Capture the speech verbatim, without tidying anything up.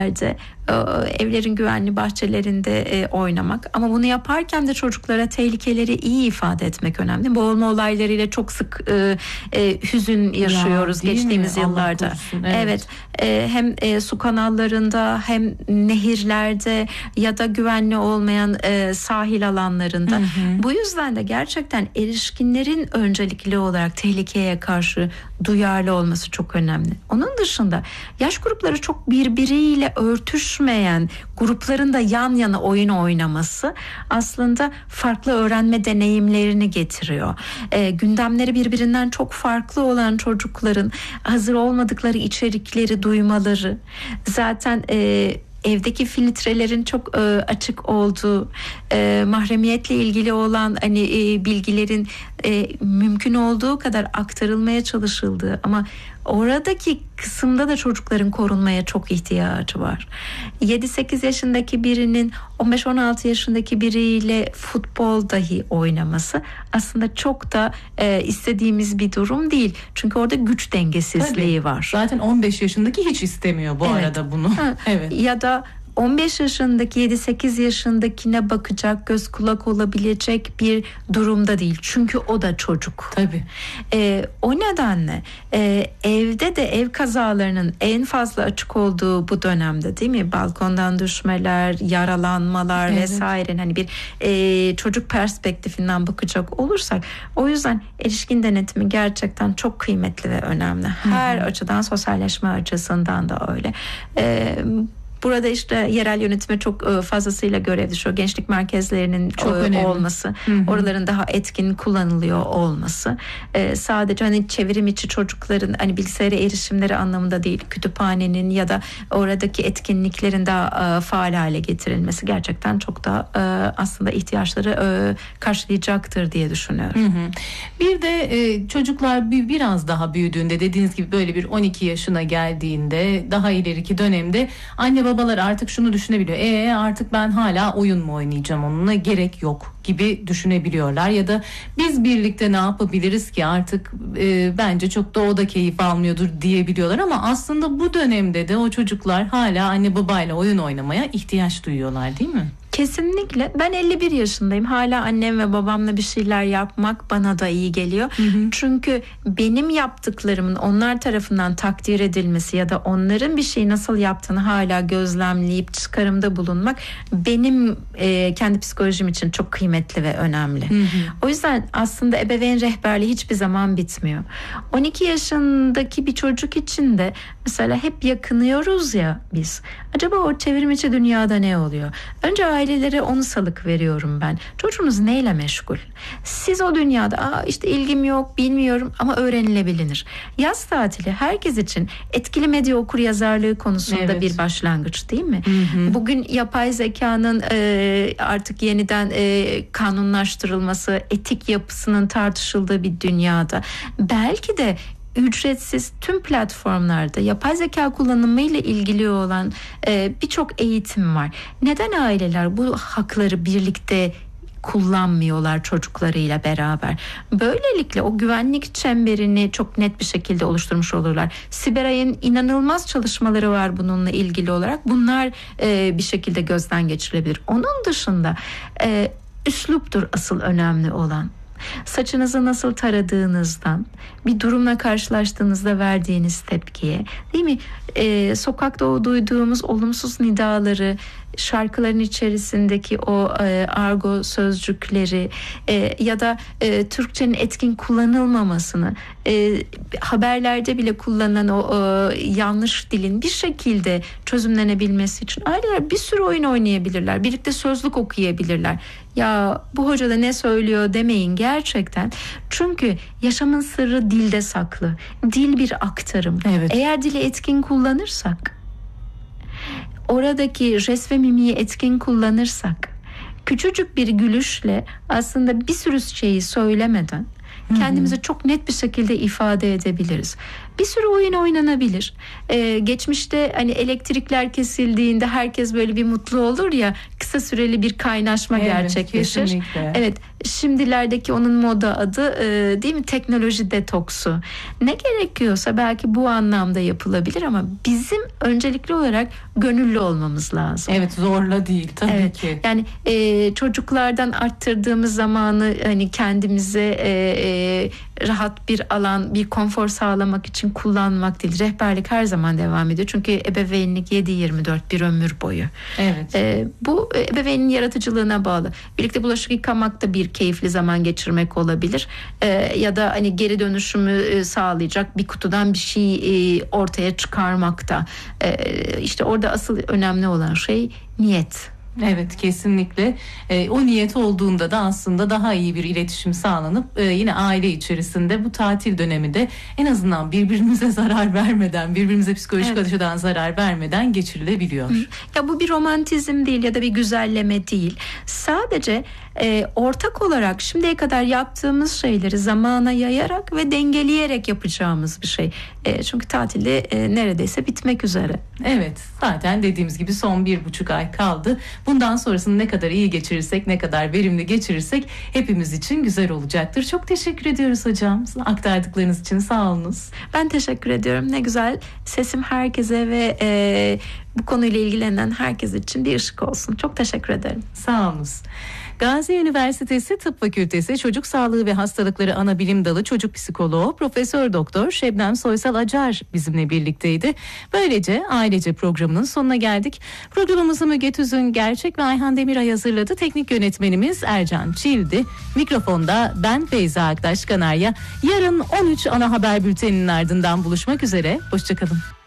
evlerin güvenli bahçelerinde oynamak, ama bunu yaparken de çocuklara tehlikeleri iyi ifade etmek önemli. Boğulma olaylarıyla çok sık e, e, hüzün yaşıyoruz ya, geçtiğimiz mi? Yıllarda. Evet, evet e, hem e, su kanallarında hem nehirlerde ya da güvenli olmayan e, sahil alanlarında. Hı hı. Bu yüzden de gerçekten erişkinlerin öncelikli olarak tehlikeye karşı duyarlı olması çok önemli. Onun dışında yaş grupları çok birbiriyle örtüşmeyen grupların da yan yana oyun oynaması aslında farklı öğrenme deneyimlerini getiriyor. E, gündemleri birbirinden çok farklı olan çocukların hazır olmadıkları içerikleri duymaları, zaten e, evdeki filtrelerin çok e, açık olduğu, e, mahremiyetle ilgili olan hani e, bilgilerin e, mümkün olduğu kadar aktarılmaya çalışıldığı, ama oradaki kısımda da çocukların korunmaya çok ihtiyacı var. yedi sekiz yaşındaki birinin on beş on altı yaşındaki biriyle futbol dahi oynaması aslında çok da e, istediğimiz bir durum değil. Çünkü orada güç dengesizliği Tabii. var. Zaten on beş yaşındaki hiç istemiyor bu evet. arada bunu. Ha, evet. Ya da on beş yaşındaki yedi sekiz yaşındakine bakacak, göz kulak olabilecek bir durumda değil. Çünkü o da çocuk. Tabii. Ee, o nedenle e, evde de ev kazalarının en fazla açık olduğu bu dönemde, değil mi? Balkondan düşmeler, yaralanmalar evet. vesaire. Hani bir e, çocuk perspektifinden bakacak olursak, o yüzden erişkin denetimi gerçekten çok kıymetli ve önemli. Her Hı-hı. açıdan, sosyalleşme açısından da öyle. E, Burada işte yerel yönetime çok fazlasıyla görev düşüyor. Gençlik merkezlerinin çok olması, hı hı. oraların daha etkin kullanılıyor olması. Ee, sadece hani çevrim içi çocukların hani bilgisayara erişimleri anlamında değil, kütüphanenin ya da oradaki etkinliklerin daha e, faal hale getirilmesi gerçekten çok da e, aslında ihtiyaçları e, karşılayacaktır diye düşünüyorum. Hı hı. Bir de e, çocuklar bir, biraz daha büyüdüğünde, dediğiniz gibi böyle bir on iki yaşına geldiğinde, daha ileriki dönemde anne babalar artık şunu düşünebiliyor. E artık ben hala oyun mu oynayacağım onunla, gerek yok gibi düşünebiliyorlar. Ya da biz birlikte ne yapabiliriz ki artık e, bence çok da o da keyif almıyordur diyebiliyorlar. Ama aslında bu dönemde de o çocuklar hala anne babayla oyun oynamaya ihtiyaç duyuyorlar, değil mi? Kesinlikle. Ben elli bir yaşındayım. Hala annem ve babamla bir şeyler yapmak bana da iyi geliyor. Hı hı. Çünkü benim yaptıklarımın onlar tarafından takdir edilmesi ya da onların bir şeyi nasıl yaptığını hala gözlemleyip çıkarımda bulunmak benim e, kendi psikolojim için çok kıymetli ve önemli. Hı hı. O yüzden aslında ebeveyn rehberliği hiçbir zaman bitmiyor. on iki yaşındaki bir çocuk için de mesela hep yakınıyoruz ya biz. Acaba o çevrim içi dünyada ne oluyor? Önce ailelere onu salık veriyorum ben. Çocuğunuz neyle meşgul? Siz o dünyada Aa, işte ilgim yok, bilmiyorum, ama öğrenilebilir. Yaz tatili herkes için etkili medya okuryazarlığı konusunda evet. bir başlangıç, değil mi? Hı hı. Bugün yapay zekanın e, artık yeniden e, kanunlaştırılması, etik yapısının tartışıldığı bir dünyada belki de ücretsiz tüm platformlarda yapay zeka kullanımı ile ilgili olan e, birçok eğitim var. Neden aileler bu hakları birlikte kullanmıyorlar çocuklarıyla beraber? Böylelikle o güvenlik çemberini çok net bir şekilde oluşturmuş olurlar. Siberay'ın inanılmaz çalışmaları var bununla ilgili olarak. Bunlar e, bir şekilde gözden geçirilebilir. Onun dışında e, üsluptur asıl önemli olan. Saçınızı nasıl taradığınızdan, bir durumla karşılaştığınızda verdiğiniz tepkiye, değil mi? Ee, sokakta o duyduğumuz olumsuz nidaları, şarkıların içerisindeki o e, argo sözcükleri e, ya da e, Türkçenin etkin kullanılmamasını, e, haberlerde bile kullanılan o e, yanlış dilin bir şekilde çözümlenebilmesi için aileler bir sürü oyun oynayabilirler. Birlikte sözlük okuyabilirler. Ya bu hoca da ne söylüyor demeyin gerçekten. Çünkü yaşamın sırrı dilde saklı. Dil bir aktarım. Evet. Eğer dili etkin kullanırsak, oradaki jest ve mimiği etkin kullanırsak, küçücük bir gülüşle aslında bir sürü şeyi söylemeden kendimizi çok net bir şekilde ifade edebiliriz. Bir sürü oyun oynanabilir. Ee, geçmişte hani elektrikler kesildiğinde herkes böyle bir mutlu olur ya, kısa süreli bir kaynaşma evet, gerçekleşir. Kesinlikle. Evet, şimdilerdeki onun moda adı e, değil mi, teknoloji detoksu. Ne gerekiyorsa belki bu anlamda yapılabilir ama bizim öncelikli olarak gönüllü olmamız lazım. Evet, zorla değil tabii evet. ki. Yani e, çocuklardan arttırdığımız zamanı hani kendimize e, e, rahat bir alan, bir konfor sağlamak için kullanmak değil. Rehberlik her zaman devam ediyor. Çünkü ebeveynlik yedi yirmi dört bir ömür boyu. Evet. E, bu ebeveynin yaratıcılığına bağlı. Birlikte bulaşık yıkamak da bir keyifli zaman geçirmek olabilir. E, ya da hani geri dönüşümü e, sağlayacak bir kutudan bir şey e, ortaya çıkarmak da. E, işte orada asıl önemli olan şey niyet. Evet, kesinlikle. E, o niyet olduğunda da aslında daha iyi bir iletişim sağlanıp e, yine aile içerisinde bu tatil dönemi de en azından birbirimize zarar vermeden, birbirimize psikolojik evet. açıdan zarar vermeden geçirilebiliyor. Hı. Ya bu bir romantizm değil ya da bir güzelleme değil. Sadece e, ortak olarak şimdiye kadar yaptığımız şeyleri zamana yayarak ve dengeleyerek yapacağımız bir şey. E, çünkü tatilde e, neredeyse bitmek üzere. Evet, zaten dediğimiz gibi son bir buçuk ay kaldı. Bundan sonrasını ne kadar iyi geçirirsek, ne kadar verimli geçirirsek hepimiz için güzel olacaktır. Çok teşekkür ediyoruz hocam. Aktardıklarınız için sağ olunuz. Ben teşekkür ediyorum. Ne güzel. Sesim herkese ve e, bu konuyla ilgilenen herkes için bir ışık olsun. Çok teşekkür ederim. Sağ olunuz. Gazi Üniversitesi Tıp Fakültesi Çocuk Sağlığı ve Hastalıkları Anabilim Dalı Çocuk Psikoloğu Profesör Doktor Şebnem Soysal Acar bizimle birlikteydi. Böylece ailece programının sonuna geldik. Programımızı Müge Tüzün Gerçek ve Ayhan Demiray hazırladı. Teknik yönetmenimiz Ercan Çil'di. Mikrofonda ben Feyza Aktaş Kanarya. Yarın on üç ana haber bülteninin ardından buluşmak üzere. Hoşçakalın.